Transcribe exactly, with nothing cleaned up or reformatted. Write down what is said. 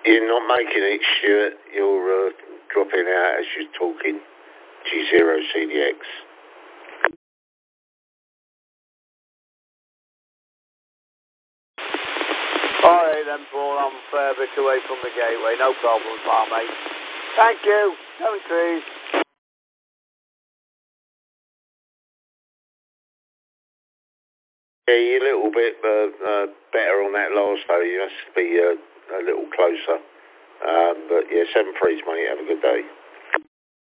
You're not making it, Stuart. You're uh, dropping out as you're talking. G zero C D X. Alright then, Paul, I'm a fair bit away from the gateway. No problem, pal, mate. Thank you. Seven trees. Yeah, you're a little bit uh, uh, better on that last though. You have to be uh, a little closer. Um, but yeah, seven threes, mate. Have a good day.